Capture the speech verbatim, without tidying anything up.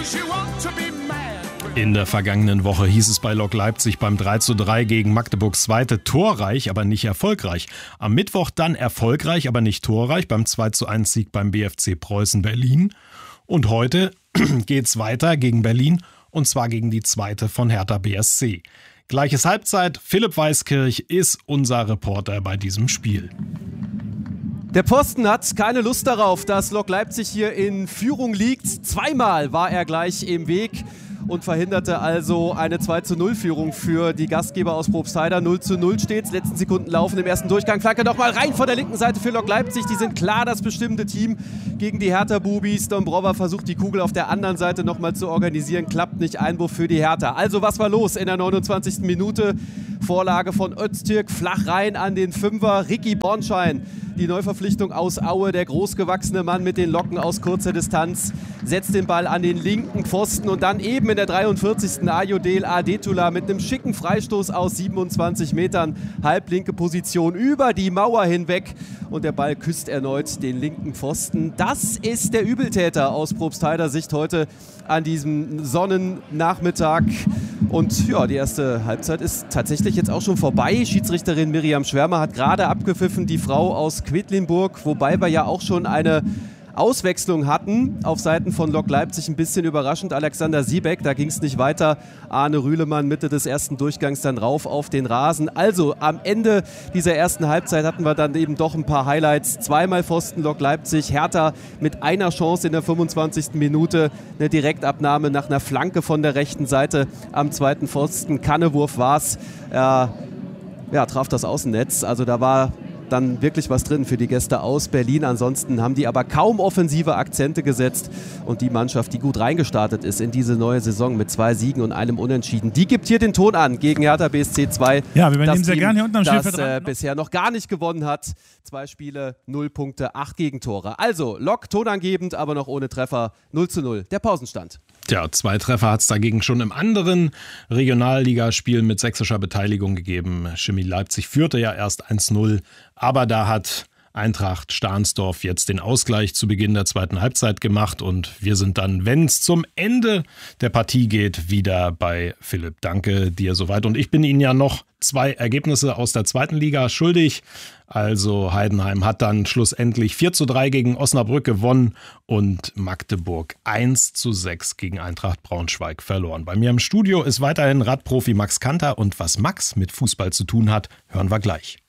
In der vergangenen Woche hieß es bei Lok Leipzig beim drei zu drei gegen Magdeburg Zweite torreich, aber nicht erfolgreich. Am Mittwoch dann erfolgreich, aber nicht torreich beim zwei zu eins Sieg beim B F C Preußen Berlin. Und heute geht's weiter gegen Berlin, und zwar gegen die zweite von Hertha B S C. Gleiches Halbzeit, Philipp Weiskirch ist unser Reporter bei diesem Spiel. Der Posten hat keine Lust darauf, dass Lok Leipzig hier in Führung liegt. Zweimal war er gleich im Weg und verhinderte also eine zwei zu null Führung für die Gastgeber aus Probstheida. null zu null steht's. Letzten Sekunden laufen im ersten Durchgang. Flanke nochmal rein von der linken Seite für Lok Leipzig. Die sind klar das bestimmte Team gegen die Hertha-Bubis. Dombrova versucht die Kugel auf der anderen Seite nochmal zu organisieren. Klappt nicht, Einwurf für die Hertha. Also was war los in der neunundzwanzigsten Minute? Vorlage von Öztürk, flach rein an den Fünfer. Ricky Bornschein, die Neuverpflichtung aus Aue, der großgewachsene Mann mit den Locken aus kurzer Distanz, setzt den Ball an den linken Pfosten und dann eben in der dreiundvierzigsten Ayodele Adetula mit einem schicken Freistoß aus siebenundzwanzig Metern, halblinke Position über die Mauer hinweg und der Ball küsst erneut den linken Pfosten. Das ist der Übeltäter aus Probstheider Sicht heute an diesem Sonnennachmittag. Und ja, die erste Halbzeit ist tatsächlich jetzt auch schon vorbei. Schiedsrichterin Miriam Schwärmer hat gerade abgepfiffen, die Frau aus Quedlinburg, wobei wir ja auch schon eine Auswechslung hatten auf Seiten von Lok Leipzig, ein bisschen überraschend. Alexander Siebeck, da ging es nicht weiter. Arne Rühlemann Mitte des ersten Durchgangs dann rauf auf den Rasen. Also am Ende dieser ersten Halbzeit hatten wir dann eben doch ein paar Highlights. Zweimal Pfosten Lok Leipzig, Hertha mit einer Chance in der fünfundzwanzigsten Minute. Eine Direktabnahme nach einer Flanke von der rechten Seite am zweiten Pfosten. Kannewurf war es. Er ja, traf das Außennetz. Also da war dann wirklich was drin für die Gäste aus Berlin. Ansonsten haben die aber kaum offensive Akzente gesetzt. Und die Mannschaft, die gut reingestartet ist in diese neue Saison mit zwei Siegen und einem Unentschieden, die gibt hier den Ton an gegen Hertha B S C zwei. Ja, wir übernehmen sehr gerne hier unten am Spielfeld, das äh, bisher noch gar nicht gewonnen hat. Zwei Spiele, null Punkte, acht Gegentore. Also Lok tonangebend, aber noch ohne Treffer. null zu null, der Pausenstand. Tja, zwei Treffer hat es dagegen schon im anderen Regionalligaspiel mit sächsischer Beteiligung gegeben. Chemie Leipzig führte ja erst eins zu null, aber da hat Eintracht Stahnsdorf jetzt den Ausgleich zu Beginn der zweiten Halbzeit gemacht und wir sind dann, wenn es zum Ende der Partie geht, wieder bei Philipp. Danke dir soweit und ich bin Ihnen ja noch zwei Ergebnisse aus der zweiten Liga schuldig. Also Heidenheim hat dann schlussendlich vier zu drei gegen Osnabrück gewonnen und Magdeburg eins zu sechs gegen Eintracht Braunschweig verloren. Bei mir im Studio ist weiterhin Radprofi Max Kanter und was Max mit Fußball zu tun hat, hören wir gleich.